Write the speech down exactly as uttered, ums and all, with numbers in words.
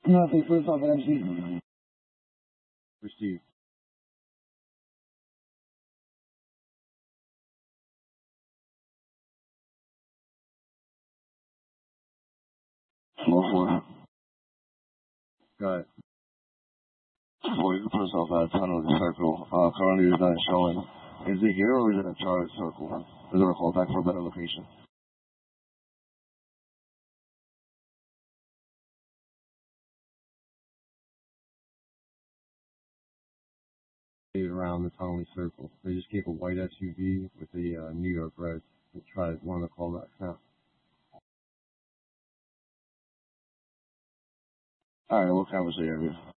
Nothing, first off, M C. Receive. Four four. Got it. Four, you can put yourself out of tunnel of the circle. Uh, currently it's not showing. Is it here or is it a Charlotte circle? Is there a callback for a better location? Around the Tonley Circle. They just keep a white S U V with a uh, New York red. We'll try one of the callbacks now. Alright, what conversation area?